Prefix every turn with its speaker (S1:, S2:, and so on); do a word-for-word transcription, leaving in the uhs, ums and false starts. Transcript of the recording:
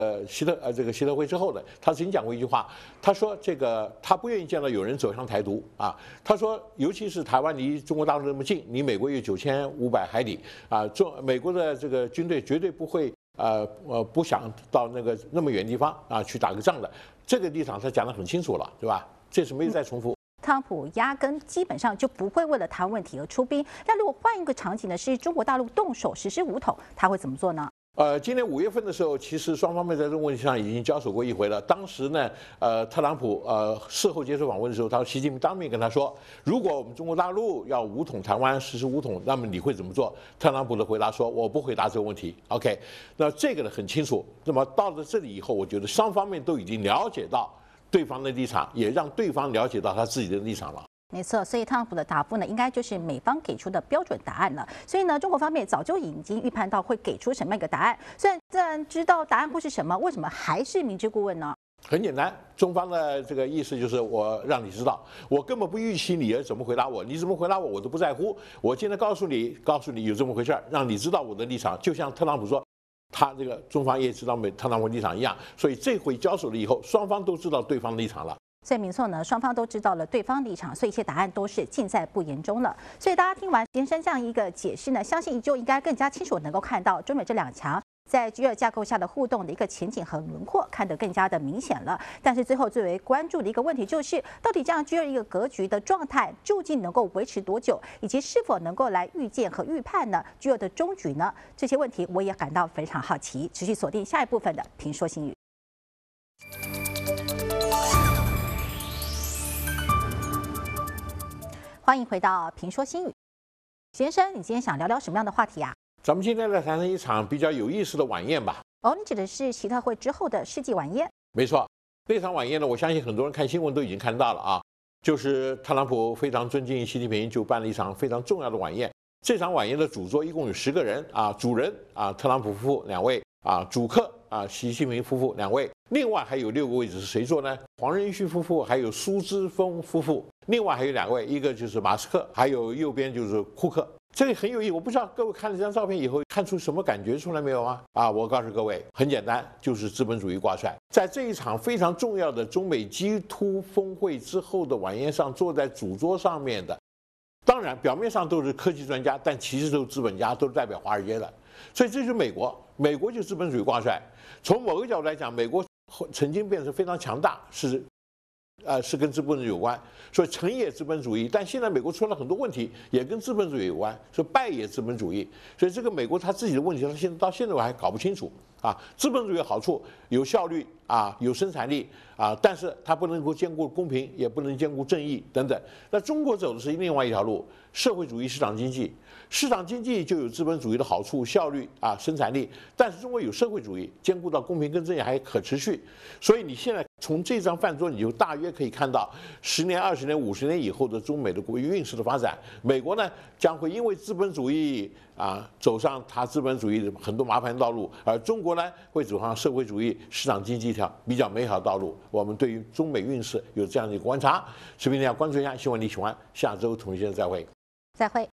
S1: 呃，希特呃，这个希特会之后呢，他曾经讲过一句话，他说这个他不愿意见到有人走向台独啊。他说，尤其是台湾离中国大陆那么近，离美国有九千五百海里啊，中美国的这个军队绝对不会呃呃不想到那个那么远地方啊去打个仗的。这个立场他讲得很清楚了，对吧？这是没有再重复。
S2: 特朗普压根基本上就不会为了台湾问题而出兵。但如果换一个场景呢，是中国大陆动手实施武统，他会怎么做呢？
S1: 呃，今年五月份的时候，其实双方面在这个问题上已经交手过一回了。当时呢，呃，特朗普呃事后接受访问的时候，他说习近平当面跟他说，如果我们中国大陆要武统台湾，实施武统，那么你会怎么做？特朗普的回答说，我不回答这个问题。OK， 那这个呢很清楚。那么到了这里以后，我觉得双方面都已经了解到对方的立场，也让对方了解到他自己的立场了。
S2: 没错，所以特朗普的答复呢，应该就是美方给出的标准答案了。所以呢，中国方面早就已经预判到会给出什么样一个答案。虽然自然知道答案会是什么，为什么还是明知故问呢？
S1: 很简单，中方的这个意思就是我让你知道，我根本不预期你怎么回答我，你怎么回答我我都不在乎。我现在告诉你，告诉你有这么回事儿，让你知道我的立场。就像特朗普说，他这个中方也知道美特朗普立场一样。所以这回交手了以后，双方都知道对方的立场了。
S2: 所以没错呢，双方都知道了对方立场，所以一切答案都是尽在不言中了。所以大家听完先生这样一个解释呢，相信就应该更加清楚能够看到中美这两强在 G 二架构下的互动的一个前景和轮廓，看得更加的明显了。但是最后最为关注的一个问题就是，到底这样 G 二一个格局的状态究竟能够维持多久，以及是否能够来预见和预判呢 G 二的终局呢？这些问题我也感到非常好奇。持续锁定下一部分的评说新语。欢迎回到评说新语，先生，你今天想聊聊什么样的话题啊？
S1: 咱们今天来谈谈一场比较有意思的晚宴吧。
S2: 哦，你指的是习特会之后的世纪晚宴？
S1: 没错，那场晚宴呢，我相信很多人看新闻都已经看到了啊，就是特朗普非常尊敬习近平，就办了一场非常重要的晚宴。这场晚宴的主桌一共有十个人啊，主人啊特朗普夫妇两位啊，主客啊习近平夫妇两位，另外还有六个位置是谁坐呢？黄仁勋夫妇，还有苏姿丰夫妇，另外还有两位，一个就是马斯克，还有右边就是库克。这个很有意义，我不知道各位看了这张照片以后看出什么感觉出来没有啊？啊，我告诉各位，很简单，就是资本主义挂帅。在这一场非常重要的中美 G 二 峰会之后的晚宴上，坐在主桌上面的，当然表面上都是科技专家，但其实都是资本家，都是代表华尔街的。所以这就是美国，美国就是资本主义挂帅。从某个角度来讲，美国曾经变成非常强大，是。呃，是跟资本主义有关，所以成也资本主义。但现在美国出了很多问题，也跟资本主义有关，说败也资本主义。所以这个美国他自己的问题，他现在到现在我还搞不清楚啊。资本主义的好处有效率啊，有生产力啊，但是它不能够兼顾公平，也不能兼顾正义等等。那中国走的是另外一条路，社会主义市场经济。市场经济就有资本主义的好处，效率啊，生产力。但是中国有社会主义，兼顾到公平跟正义，还可持续。所以你现在从这张饭桌，你就大约可以看到十年、二十年、五十年以后的中美的国运势的发展。美国呢，将会因为资本主义啊走上它资本主义的很多麻烦道路，而中国呢会走上社会主义市场经济一条比较美好的道路。我们对于中美运势有这样的一个观察，视频要关注一下，希望你喜欢。下周同一时间再会。
S2: 再会。